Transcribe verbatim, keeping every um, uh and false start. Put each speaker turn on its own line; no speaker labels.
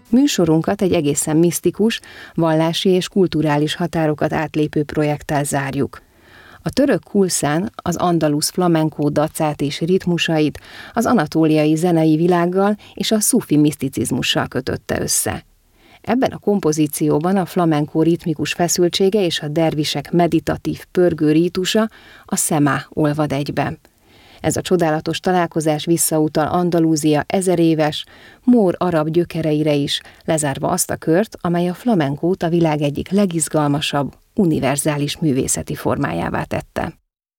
Műsorunkat egy egészen misztikus, vallási és kulturális határokat átlépő projekttel zárjuk. A török kulszán az andalusz flamenco dacát és ritmusait az anatóliai zenei világgal és a szufi miszticizmussal kötötte össze. Ebben a kompozícióban a flamenco ritmikus feszültsége és a dervisek meditatív pörgő rítusa, a szemá olvad egybe. Ez a csodálatos találkozás visszautal Andalúzia ezeréves, mór-arab gyökereire is, lezárva azt a kört, amely a flamencót a világ egyik legizgalmasabb, univerzális művészeti formájává tette.